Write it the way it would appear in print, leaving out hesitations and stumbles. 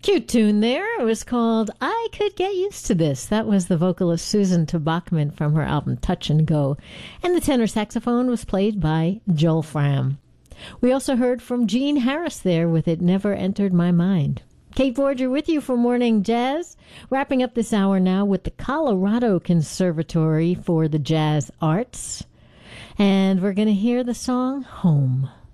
Cute tune there. It was called I Could Get Used to This. That was the vocalist Susan Bachman from her album Touch and Go. And the tenor saxophone was played by Joel Fram. We also heard from Gene Harris there with It Never Entered My Mind. Kate Forger with you for Morning Jazz. Wrapping up this hour now with the Colorado Conservatory for the Jazz Arts. And we're going to hear the song Home.